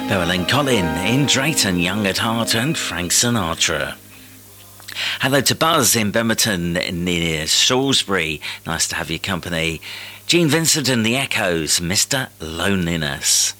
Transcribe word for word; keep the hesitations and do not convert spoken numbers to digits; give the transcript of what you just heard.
Beryl and Colin in Drayton, Young at Heart, and Frank Sinatra. Hello to Buzz in Bemerton near Salisbury. Nice to have your company. Gene Vincent and the Echoes, Mister Loneliness.